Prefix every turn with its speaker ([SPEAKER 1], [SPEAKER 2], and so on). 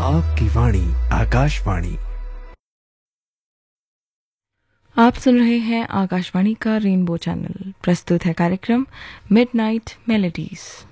[SPEAKER 1] आपकी वाणी आकाशवाणी।
[SPEAKER 2] आप सुन रहे हैं आकाशवाणी का रेनबो चैनल। प्रस्तुत है कार्यक्रम मिडनाइट मेलोडीज।